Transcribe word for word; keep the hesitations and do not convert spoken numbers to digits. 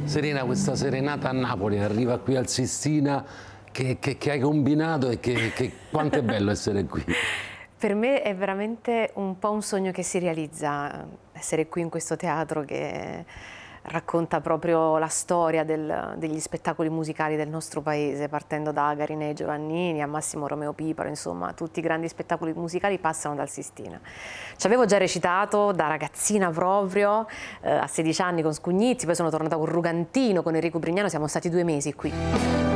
Serena, questa serenata a Napoli arriva qui al Sistina, che, che, che hai combinato e che, che quanto è bello essere qui. Per me è veramente un po' un sogno che si realizza, essere qui in questo teatro che racconta proprio la storia del, degli spettacoli musicali del nostro paese, partendo da Garinei Giovannini a Massimo Romeo Piparo, insomma tutti i grandi spettacoli musicali passano dal Sistina. Ci avevo già recitato da ragazzina proprio, eh, a sedici anni con Scugnizzi, poi sono tornata con Rugantino, con Enrico Brignano, siamo stati due mesi qui.